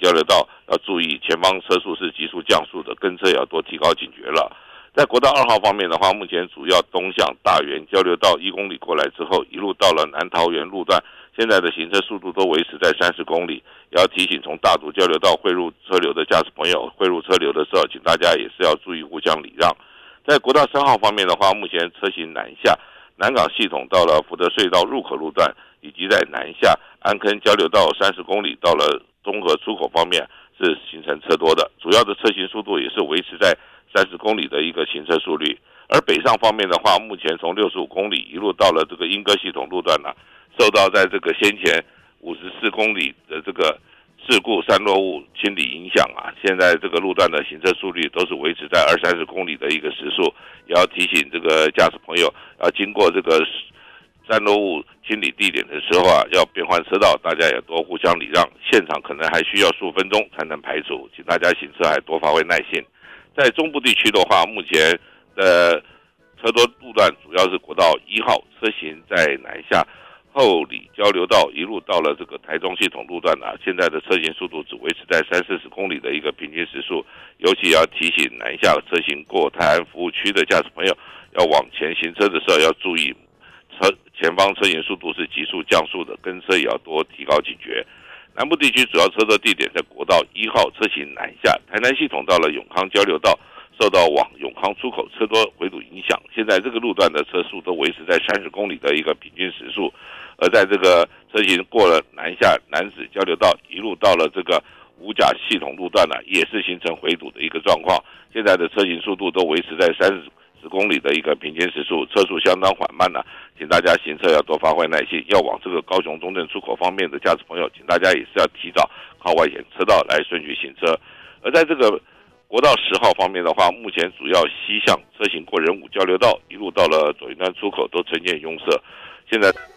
交流道要注意前方车速是急速降速的，跟车也要多提高警觉了。在国道2号方面的话，目前主要东向大园交流道1公里过来之后，一路到了南桃园路段，现在的行车速度都维持在30公里。也要提醒从大竹交流道汇入车流的驾驶朋友，汇入车流的时候，请大家也是要注意互相礼让。在国道3号方面的话，目前车行南下南港系统到了福德隧道入口路段，以及在南下安坑交流道30公里到了中和出口方面是形成车多的，主要的车行速度也是维持在30公里的一个行车速率。而北上方面的话，目前从65公里一路到了这个莺歌系统路段受到在这个先前54公里的这个事故散落物清理影响现在这个路段的行车速率都是维持在20-30公里的一个时速，也要提醒这个驾驶朋友要经过这个散落物清理地点的时候要变换车道，大家也多互相礼让，现场可能还需要数分钟才能排除，请大家行车还多发挥耐心。在中部地区的话，目前的车多路段主要是国道1号，车行在南下后里交流道一路到了这个台中系统路段现在的车行速度只维持在30-40公里的一个平均时速，尤其要提醒南下车行过泰安服务区的驾驶朋友，要往前行车的时候要注意前方车行速度是急速降速的，跟车也要多提高警觉。南部地区主要车多地点在国道1号，车行南下台南系统到了永康交流道，受到往永康出口车多回堵影响，现在这个路段的车速都维持在30公里的一个平均时速。而在这个车行过了南下南子交流道，一路到了这个五甲系统路段也是形成回堵的一个状况，现在的车行速度都维持在30公里的一个平均时速，车速相当缓慢请大家行车要多发挥耐心。要往这个高雄中正出口方面的驾驶朋友，请大家也是要提早靠外沿车道来顺序行车。而在这个国道10号方面的话，目前主要西向车行过仁武交流道，一路到了左营端出口都呈现拥塞，现在